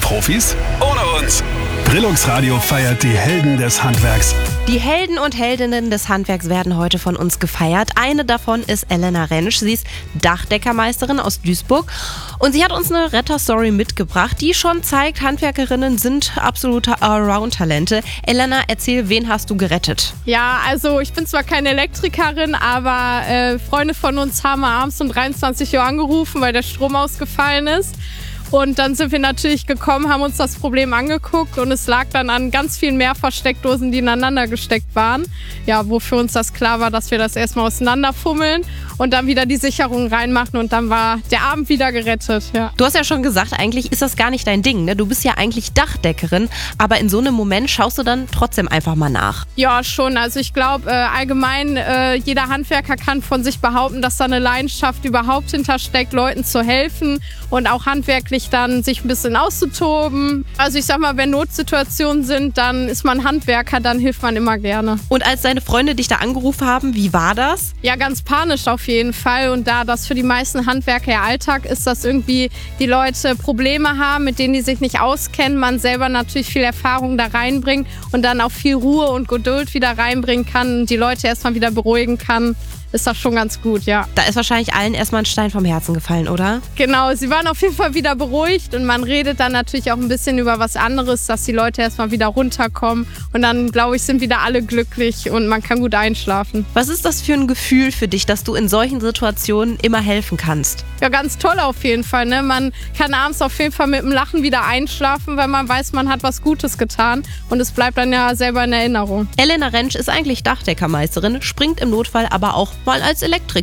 Profis ohne uns. Brillux Radio feiert die Helden des Handwerks. Die Helden und Heldinnen des Handwerks werden heute von uns gefeiert. Eine davon ist Elena Rentsch. Sie ist Dachdeckermeisterin aus Duisburg und sie hat uns eine Retterstory mitgebracht, die schon zeigt, Handwerkerinnen sind absolute Allround-Talente. Elena, erzähl, wen hast du gerettet? Ja, also ich bin zwar keine Elektrikerin, aber Freunde von uns haben abends um 23 Uhr angerufen, weil der Strom ausgefallen ist. Und dann sind wir natürlich gekommen, haben uns das Problem angeguckt und es lag dann an ganz vielen mehr Versteckdosen, die ineinander gesteckt waren. Ja, wo für uns das klar war, dass wir das erstmal auseinanderfummeln und dann wieder die Sicherung reinmachen und dann war der Abend wieder gerettet. Ja. Du hast ja schon gesagt, eigentlich ist das gar nicht dein Ding, ne? Du bist ja eigentlich Dachdeckerin, aber in so einem Moment schaust du dann trotzdem einfach mal nach. Ja, schon. Also ich glaube, allgemein, jeder Handwerker kann von sich behaupten, dass da eine Leidenschaft überhaupt hintersteckt, Leuten zu helfen und auch handwerklich dann sich ein bisschen auszutoben. Also ich sag mal, wenn Notsituationen sind, dann ist man Handwerker, dann hilft man immer gerne. Und als deine Freunde dich da angerufen haben, wie war das? Ja, ganz panisch auf jeden Fall. Und da das für die meisten Handwerker ja Alltag ist, dass irgendwie die Leute Probleme haben, mit denen die sich nicht auskennen, man selber natürlich viel Erfahrung da reinbringt und dann auch viel Ruhe und Geduld wieder reinbringen kann und die Leute erstmal wieder beruhigen kann, ist das schon ganz gut, ja. Da ist wahrscheinlich allen erstmal ein Stein vom Herzen gefallen, oder? Genau, sie waren auf jeden Fall wieder beruhigt und man redet dann natürlich auch ein bisschen über was anderes, dass die Leute erstmal wieder runterkommen und dann, glaube ich, sind wieder alle glücklich und man kann gut einschlafen. Was ist das für ein Gefühl für dich, dass du in solchen Situationen immer helfen kannst? Ja, ganz toll auf jeden Fall, ne? Man kann abends auf jeden Fall mit dem Lachen wieder einschlafen, weil man weiß, man hat was Gutes getan und es bleibt dann ja selber in Erinnerung. Elena Rentsch ist eigentlich Dachdeckermeisterin, springt im Notfall aber auch mal als Elektrikerin